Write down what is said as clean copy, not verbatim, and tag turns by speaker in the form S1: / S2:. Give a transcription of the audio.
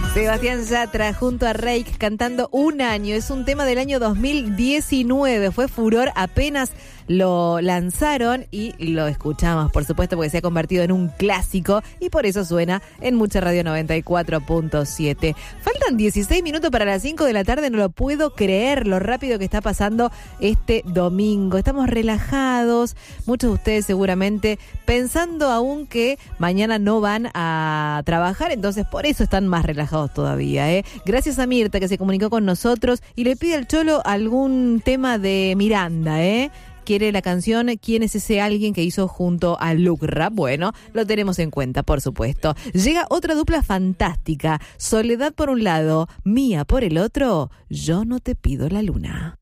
S1: Sebastián Yatra junto a Reik cantando Un Año. Es un tema del año 2019. Fue furor apenas lo lanzaron y lo escuchamos, por supuesto, porque se ha convertido en un clásico y por eso suena en Mucha Radio 94.7. Faltan 16 minutos para las 5 de la tarde. No lo puedo creer lo rápido que está pasando este domingo. Estamos relajados. Muchos de ustedes seguramente pensando aún que mañana no van a trabajar, entonces por eso están más relajados todavía, ¿eh? Gracias a Mirta que se comunicó con nosotros y le pide al Cholo algún tema de Miranda, ¿eh? Quiere la canción ¿Quién es ese alguien que hizo junto a Lucra? Bueno, lo tenemos en cuenta, por supuesto. Llega otra dupla fantástica. Soledad por un lado, Mía por el otro. Yo no te pido la luna.